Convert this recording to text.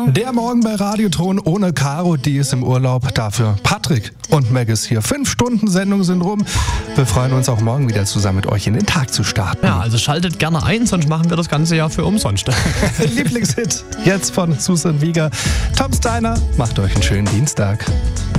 Der Morgen bei Radioton ohne Caro, die ist im Urlaub. Dafür Patrick und Meg ist hier. 5 Stunden Sendung sind rum. Wir freuen uns auch morgen wieder zusammen mit euch in den Tag zu starten. Ja, also schaltet gerne ein, sonst machen wir das ganze Jahr für umsonst. Lieblingshit jetzt von Susan Wieger. Tom Steiner, macht euch einen schönen Dienstag.